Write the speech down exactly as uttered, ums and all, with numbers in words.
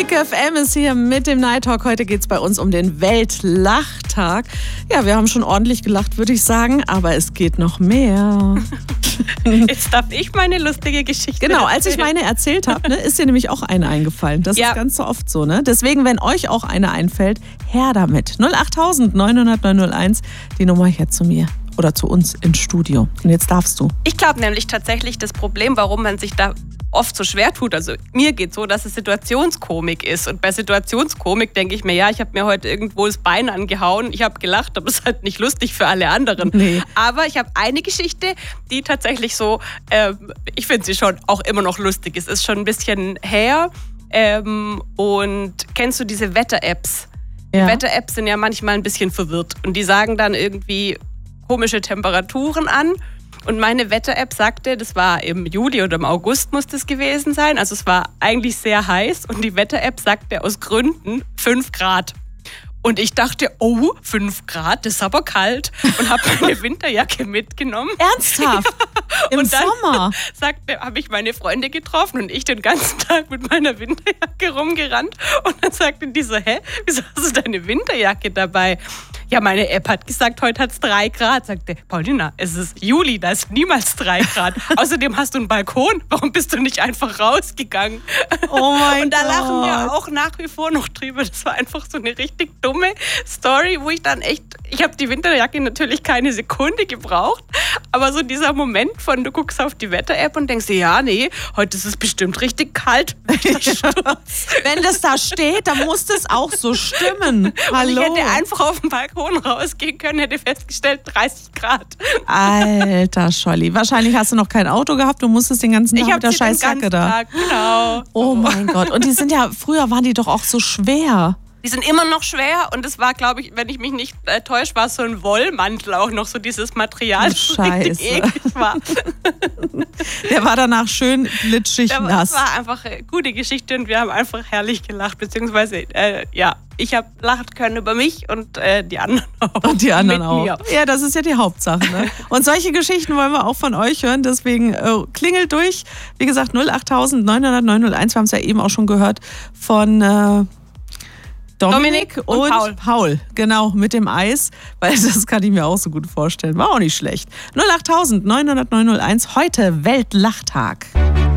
Kick F M ist hier mit dem Night Talk. Heute geht es bei uns um den Weltlachtag. Ja, wir haben schon ordentlich gelacht, würde ich sagen, aber es geht noch mehr. Jetzt darf ich meine lustige Geschichte Genau, als ich meine erzählt habe, ne, ist dir nämlich auch eine eingefallen. Das ja. ist ganz so oft so, ne? Deswegen, wenn euch auch eine einfällt, her damit. null acht neun null null neun null eins, die Nummer hier zu mir. Oder zu uns ins Studio. Und jetzt darfst du. Ich glaube nämlich tatsächlich, das Problem, warum man sich da oft so schwer tut, also mir geht es so, dass es Situationskomik ist. Und bei Situationskomik denke ich mir, ja, ich habe mir heute irgendwo das Bein angehauen, ich habe gelacht, aber es ist halt nicht lustig für alle anderen. Nee. Aber ich habe eine Geschichte, die tatsächlich so, äh, ich finde sie schon auch immer noch lustig. Es ist schon ein bisschen her. Ähm, und kennst du diese Wetter-Apps? Ja. Die Wetter-Apps sind ja manchmal ein bisschen verwirrt. Und die sagen dann irgendwie komische Temperaturen an. Und meine Wetter-App sagte, das war im Juli oder im August muss das gewesen sein. Also es war eigentlich sehr heiß. Und die Wetter-App sagte aus Gründen fünf Grad. Und ich dachte, oh, fünf Grad, das ist aber kalt. Und habe meine Winterjacke mitgenommen. Ernsthaft? Ja. Im und dann Sommer? sagte, habe ich meine Freunde getroffen und ich den ganzen Tag mit meiner Winterjacke rumgerannt. Und dann sagte die so, hä, wieso hast du deine Winterjacke dabei? Ja, meine App hat gesagt, heute hat es drei Grad. Sagte, Paulina, es ist Juli, da ist niemals drei Grad. Außerdem hast du einen Balkon. Warum bist du nicht einfach rausgegangen? Oh mein Gott. Und da lachen wir auch nach wie vor noch drüber. Das war einfach so eine richtig dumme Story, wo ich dann echt, ich habe die Winterjacke natürlich keine Sekunde gebraucht, aber so dieser Moment von, du guckst auf die Wetter-App und denkst dir, ja, nee, heute ist es bestimmt richtig kalt. Wenn das da steht, dann muss das auch so stimmen. Hallo. Und ich hätte einfach auf den Balkon rausgehen können, hätte festgestellt, dreißig Grad. Alter Scholli, wahrscheinlich hast du noch kein Auto gehabt, du musstest den ganzen Tag ich mit der Scheißjacke da. Tag, genau. Oh mein Gott, und die sind ja, früher waren die doch auch so schwer. Die sind immer noch schwer und es war, glaube ich, wenn ich mich nicht äh, täusche, war es so ein Wollmantel auch noch, so dieses Material, das richtig eklig war. Der war danach schön glitschig Der, nass. Das war einfach eine gute Geschichte und wir haben einfach herrlich gelacht, beziehungsweise, äh, ja, ich habe lachen können über mich und äh, die anderen auch. Und die anderen mit auch. Mir. Ja, das ist ja die Hauptsache. Ne? Und solche Geschichten wollen wir auch von euch hören, deswegen äh, klingelt durch. Wie gesagt, null acht neun null null neun null eins, wir haben es ja eben auch schon gehört von Äh, Dominik, Dominik und, und Paul. Paul, genau, mit dem Eis, weil das kann ich mir auch so gut vorstellen. War auch nicht schlecht. null acht neun null null neun null eins, heute Weltlachtag.